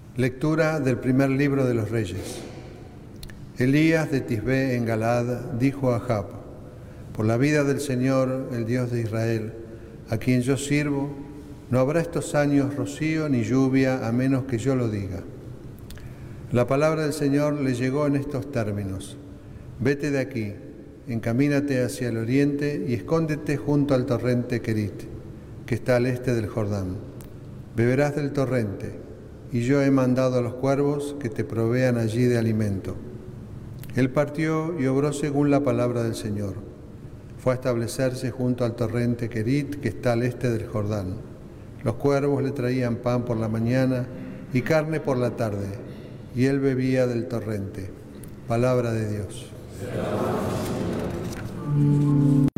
Lectura del primer libro de los Reyes. Elías de Tisbé en Galaad dijo a Ahab: por la vida del Señor, el Dios de Israel, a quien yo sirvo, no habrá estos años rocío ni lluvia a menos que yo lo diga. La palabra del Señor le llegó en estos términos: vete de aquí, encamínate hacia el oriente y escóndete junto al torrente Querit, que está al este del Jordán. Beberás del torrente, y yo he mandado a los cuervos que te provean allí de alimento. Él partió y obró según la palabra del Señor. Fue a establecerse junto al torrente Querit, que está al este del Jordán. Los cuervos le traían pan por la mañana y carne por la tarde, y él bebía del torrente. Palabra de Dios.